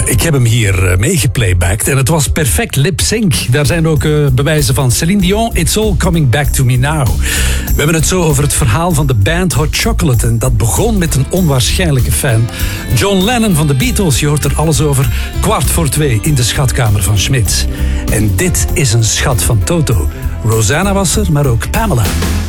Ik heb hem hier meegeplaybacked en het was perfect lip-sync. Daar zijn ook bewijzen van. Celine Dion, It's All Coming Back to Me Now. We hebben het zo over het verhaal van de band Hot Chocolate. En dat begon met een onwaarschijnlijke fan. John Lennon van de Beatles, je hoort er alles over. 2:15 in de schatkamer van Schmidt. En dit is een schat van Toto. Rosanna was er, maar ook Pamela.